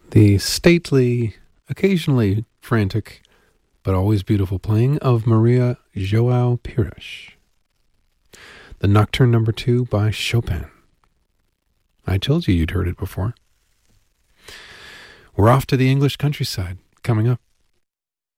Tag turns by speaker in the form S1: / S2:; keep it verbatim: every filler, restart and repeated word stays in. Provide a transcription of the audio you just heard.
S1: The stately, occasionally frantic, but always beautiful playing of Maria João Pires. The Nocturne Number Two by Chopin. I told you you'd heard it before. We're off to the English countryside. Coming up,